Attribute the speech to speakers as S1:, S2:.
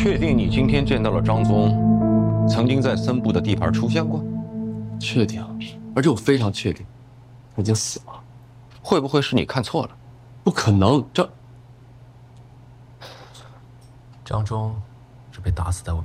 S1: 确定你今天见到了张宗，曾经在森部的地盘出现过？
S2: 确定，而且我非常确定，他已经死了。
S1: 会不会是你看错了？
S2: 不可能，
S3: 张忠是被打死在我